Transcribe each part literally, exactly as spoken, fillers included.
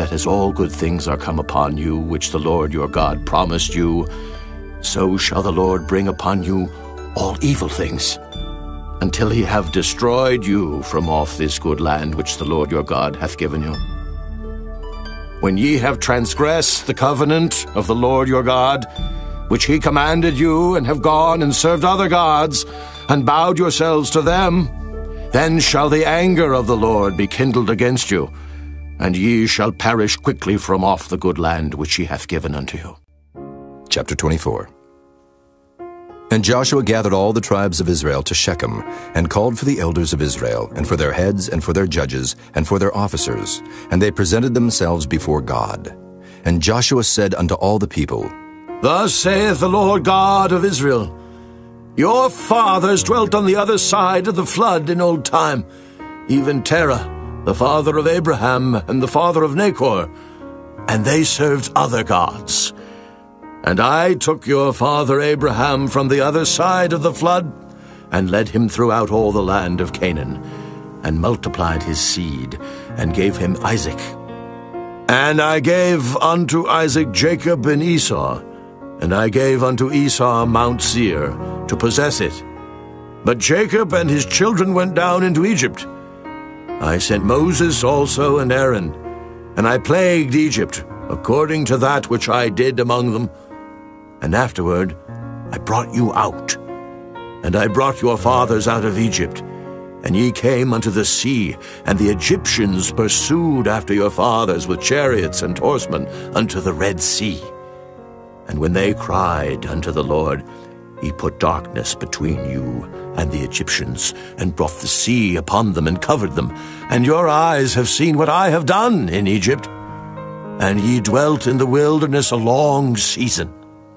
that as all good things are come upon you, which the Lord your God promised you, so shall the Lord bring upon you all evil things, until he have destroyed you from off this good land which the Lord your God hath given you. When ye have transgressed the covenant of the Lord your God, which he commanded you, and have gone and served other gods, and bowed yourselves to them, then shall the anger of the Lord be kindled against you, and ye shall perish quickly from off the good land which he hath given unto you. Chapter twenty-four. And Joshua gathered all the tribes of Israel to Shechem, and called for the elders of Israel, and for their heads, and for their judges, and for their officers, and they presented themselves before God. And Joshua said unto all the people, Thus saith the Lord God of Israel, Your fathers dwelt on the other side of the flood in old time, even Terah, the father of Abraham, and the father of Nachor, and they served other gods. And I took your father Abraham from the other side of the flood, and led him throughout all the land of Canaan, and multiplied his seed, and gave him Isaac. And I gave unto Isaac Jacob and Esau, and I gave unto Esau Mount Seir, to possess it. But Jacob and his children went down into Egypt. I sent Moses also and Aaron, and I plagued Egypt, according to that which I did among them. And afterward I brought you out. And I brought your fathers out of Egypt. And ye came unto the sea, and the Egyptians pursued after your fathers with chariots and horsemen unto the Red Sea. And when they cried unto the Lord, he put darkness between you and the Egyptians, and brought the sea upon them, and covered them. And your eyes have seen what I have done in Egypt. And ye dwelt in the wilderness a long season.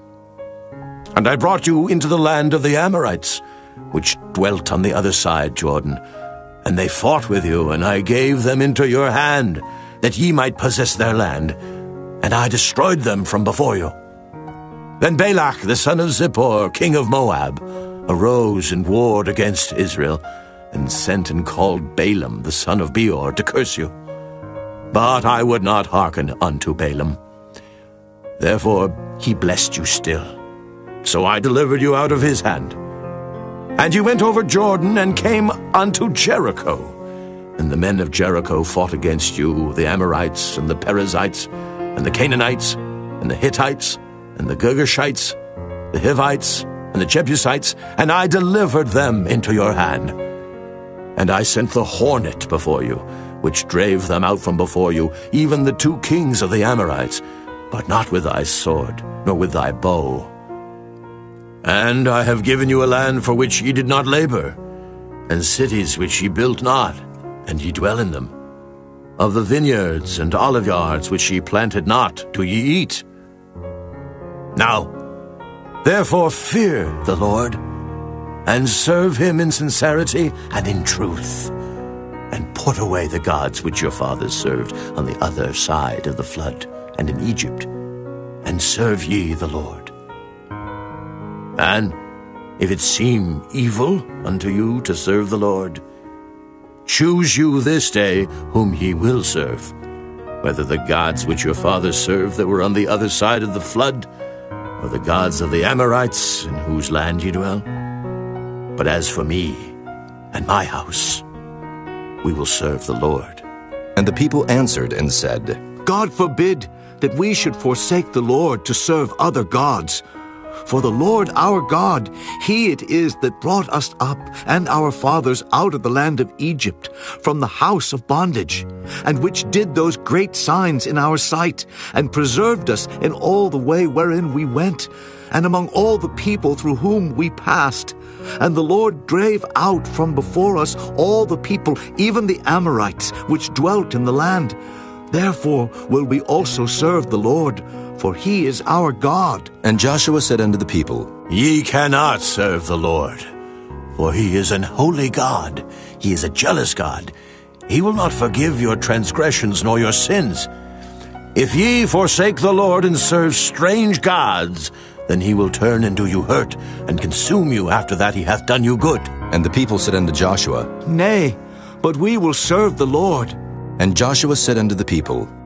And I brought you into the land of the Amorites, which dwelt on the other side Jordan. And they fought with you, and I gave them into your hand, that ye might possess their land. And I destroyed them from before you. Then Balak the son of Zippor, king of Moab, arose and warred against Israel, and sent and called Balaam the son of Beor to curse you. But I would not hearken unto Balaam. Therefore he blessed you still. So I delivered you out of his hand. And you went over Jordan, and came unto Jericho. And the men of Jericho fought against you, the Amorites, and the Perizzites, and the Canaanites, and the Hittites, and the Girgashites, the Hivites, and the Jebusites, and I delivered them into your hand. And I sent the hornet before you, which drave them out from before you, even the two kings of the Amorites, but not with thy sword, nor with thy bow. And I have given you a land for which ye did not labor, and cities which ye built not, and ye dwell in them. Of the vineyards and oliveyards which ye planted not do ye eat. Now, therefore fear the Lord, and serve him in sincerity and in truth, and put away the gods which your fathers served on the other side of the flood and in Egypt, and serve ye the Lord. And if it seem evil unto you to serve the Lord, choose you this day whom ye will serve, whether the gods which your fathers served that were on the other side of the flood, or the gods of the Amorites in whose land ye dwell. But as for me and my house, we will serve the Lord. And the people answered and said, God forbid that we should forsake the Lord to serve other gods. For the Lord our God, he it is that brought us up and our fathers out of the land of Egypt, from the house of bondage, and which did those great signs in our sight, and preserved us in all the way wherein we went, and among all the people through whom we passed. And the Lord drave out from before us all the people, even the Amorites, which dwelt in the land. Therefore will we also serve the Lord, for he is our God. And Joshua said unto the people, Ye cannot serve the Lord, for he is an holy God. He is a jealous God. He will not forgive your transgressions nor your sins. If ye forsake the Lord and serve strange gods, then he will turn and do you hurt, and consume you after that he hath done you good. And the people said unto Joshua, Nay, but we will serve the Lord. And Joshua said unto the people,